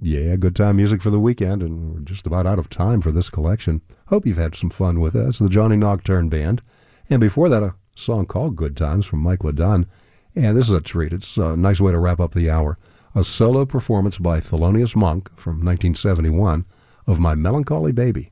Yeah, good time music for the weekend, and we're just about out of time for this collection. Hope you've had some fun with it. That's the Johnny Nocturne Band. And before that, a song called Good Times from Mike LeDunn. And this is a treat. It's a nice way to wrap up the hour. A solo performance by Thelonious Monk from 1971 of My Melancholy Baby.